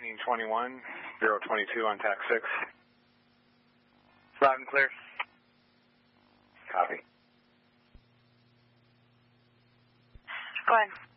Lightning 21, Bureau 22 on TAC 6. Loud and clear. Copy. Go ahead.